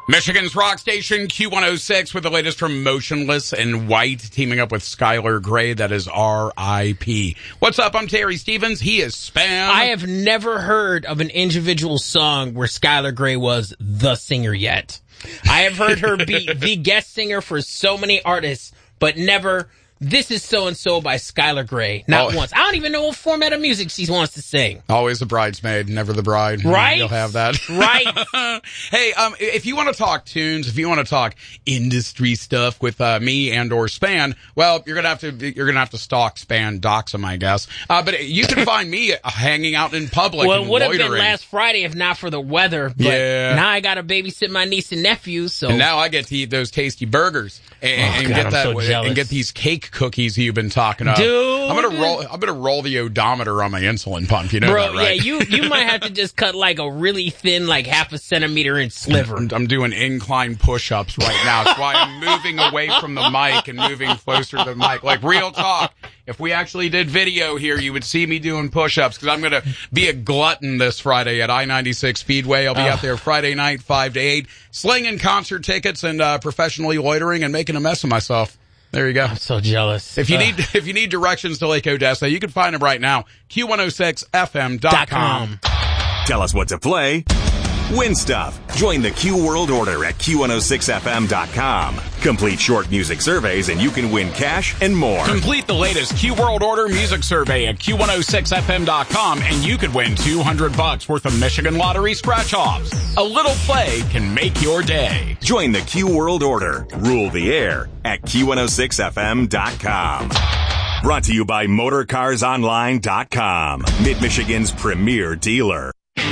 Michigan's rock station, Q106, with the latest from Motionless in White, teaming up with Skylar Grey. That is R.I.P. What's up? I'm Terry Stevens. He is Spam. I have never heard of an individual song where Skylar Grey was the singer yet. I have heard her be the guest singer for so many artists, but never, this is so-and-so by Skylar Grey. Not once. I don't even know what format of music she wants to sing. Always the bridesmaid, never the bride. Right? You'll have that. Right. Hey, if you want to talk tunes, if you want to talk industry stuff with me and or Span, well, you're gonna have to stalk Span, dox him, I guess. But you can find me hanging out in public. Well, and it would have loitering. been last Friday if not for the weather. But now I got to babysit my niece and nephews. So and now I get to eat those tasty burgers and get these cake cookies you've been talking about. Dude, I'm gonna roll the odometer on my insulin pump. You know bro, that, right? Yeah, you might have to just cut like a really thin, like half a centimeter in sliver. I'm doing incline push-ups right now. That's why I'm moving away from the mic and moving closer to the mic. Like, real talk. If we actually did video here, you would see me doing push-ups because I'm going to be a glutton this Friday at I-96 Speedway. I'll be out there Friday night, 5 to 8, slinging concert tickets and professionally loitering and making a mess of myself. There you go. I'm so jealous. If you need directions to Lake Odessa, you can find them right now. Q106fm.com. Tell us what to play. Win stuff. Join the Q World Order at Q106fm.com. Complete short music surveys and you can win cash and more. Complete the latest Q World Order music survey at Q106fm.com and you could win $200 worth of Michigan Lottery scratch-offs. A little play can make your day. Join the Q World Order. Rule the air at Q106fm.com. Brought to you by MotorCarsOnline.com. Mid-Michigan's premier dealer.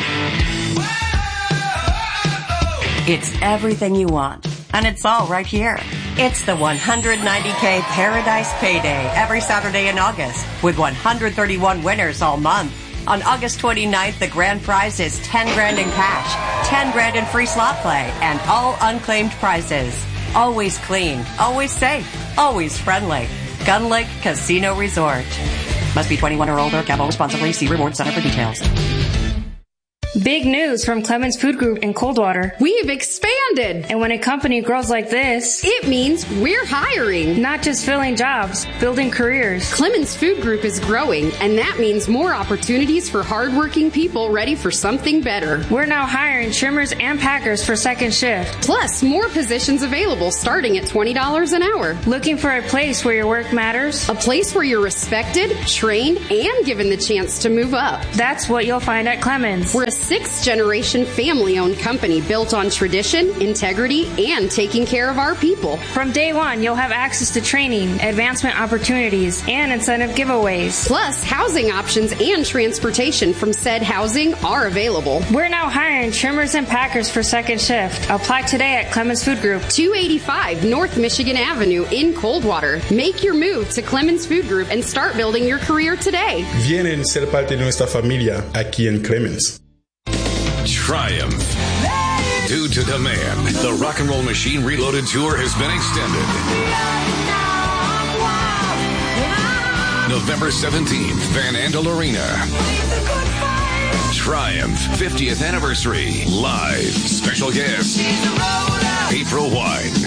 It's everything you want, and it's all right here. It's the 190K Paradise Payday every Saturday in August, with 131 winners all month. On August 29th, the grand prize is 10 grand in cash, 10 grand in free slot play, and all unclaimed prizes. Always clean, always safe, always friendly. Gun Lake Casino Resort. Must be 21 or older. Gamble responsibly. See Reward Center for details. Big news from Clemens Food Group in Coldwater. We've expanded. And when a company grows like this, it means we're hiring. Not just filling jobs, building careers. Clemens Food Group is growing, and that means more opportunities for hardworking people ready for something better. We're now hiring trimmers and packers for second shift. Plus, more positions available starting at $20 an hour. Looking for a place where your work matters? A place where you're respected, trained, and given the chance to move up. That's what you'll find at Clemens. We're a sixth-generation family-owned company built on tradition, integrity, and taking care of our people. From day one, you'll have access to training, advancement opportunities, and incentive giveaways. Plus, housing options and transportation from said housing are available. We're now hiring trimmers and packers for second shift. Apply today at Clemens Food Group. 285 North Michigan Avenue in Coldwater. Make your move to Clemens Food Group and start building your career today. Vienen ser parte de nuestra familia aquí en Clemens. Triumph. Due to demand, the Rock and Roll Machine Reloaded Tour has been extended. November 17th, Van Andel Arena. Triumph 50th Anniversary. Live. Special guest, April Wine.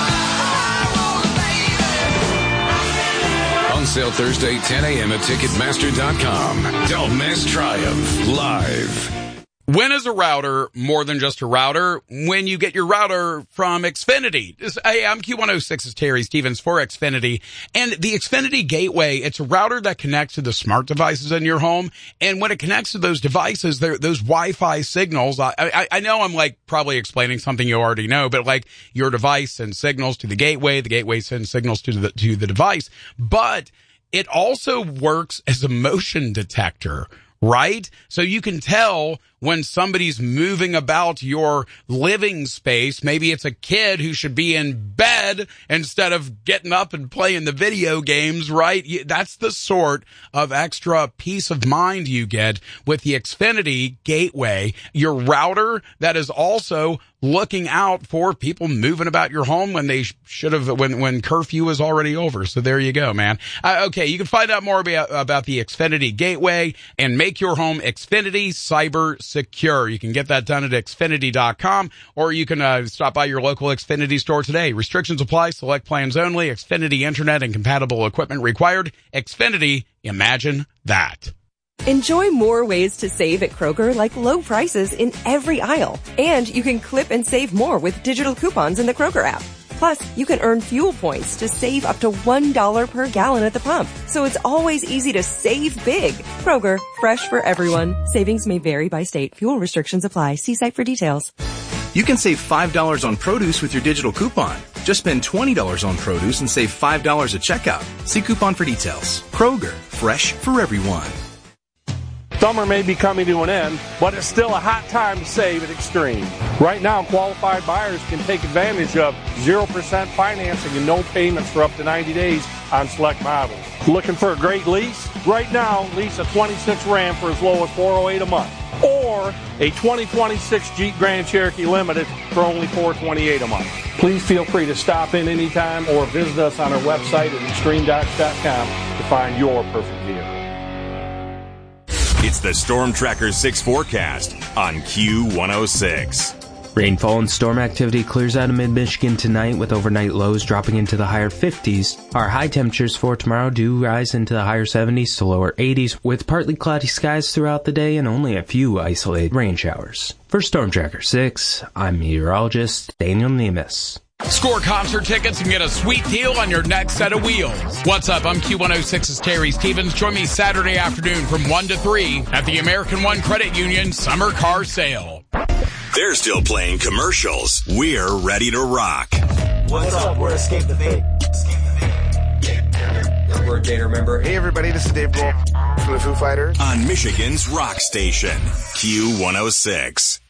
On sale Thursday, 10 a.m. at Ticketmaster.com. Don't miss Triumph. Live. When is a router more than just a router? When you get your router from Xfinity. Hey, I'm Q106's Terry Stevens for Xfinity. And the Xfinity Gateway, it's a router that connects to the smart devices in your home. And when it connects to those devices, those Wi-Fi signals, I know I'm like probably explaining something you already know, but like your device sends signals to the gateway sends signals to the device. But it also works as a motion detector, right? So you can tell when somebody's moving about your living space. Maybe it's a kid who should be in bed instead of getting up and playing the video games, right? That's the sort of extra peace of mind you get with the Xfinity Gateway, your router that is also looking out for people moving about your home when they should have, when curfew was already over. So there you go, man. Okay, you can find out more about the Xfinity Gateway and make your home Xfinity Cyber Secure. You can get that done at Xfinity.com, or you can stop by your local Xfinity store today. Restrictions apply. Select plans only. Xfinity Internet and compatible equipment required. Xfinity, imagine that. Enjoy more ways to save at Kroger, like low prices in every aisle. And you can clip and save more with digital coupons in the Kroger app. Plus, you can earn fuel points to save up to $1 per gallon at the pump. So it's always easy to save big. Kroger, fresh for everyone. Savings may vary by state. Fuel restrictions apply. See site for details. You can save $5 on produce with your digital coupon. Just spend $20 on produce and save $5 at checkout. See coupon for details. Kroger, fresh for everyone. Summer may be coming to an end, but it's still a hot time to save at Extreme. Right now, qualified buyers can take advantage of 0% financing and no payments for up to 90 days on select models. Looking for a great lease? Right now, lease a 26 Ram for as low as $408 a month, or a 2026 Jeep Grand Cherokee Limited for only $428 a month. Please feel free to stop in anytime or visit us on our website at extremedocs.com to find your perfect vehicle. It's the Storm Tracker 6 forecast on Q106. Rainfall and storm activity clears out of mid-Michigan tonight with overnight lows dropping into the higher 50s. Our high temperatures for tomorrow do rise into the higher 70s to lower 80s with partly cloudy skies throughout the day and only a few isolated rain showers. For Storm Tracker 6, I'm meteorologist Daniel Nemes. Score concert tickets and get a sweet deal on your next set of wheels. What's up? I'm Q106's Terry Stevens. Join me Saturday afternoon from 1 to 3 at the American One Credit Union Summer Car Sale. They're still playing commercials. We're ready to rock. What's up? We're Escape the Fate. We're a data member. Hey everybody, this is Dave Grohl from the Foo Fighters. On Michigan's rock station, Q106.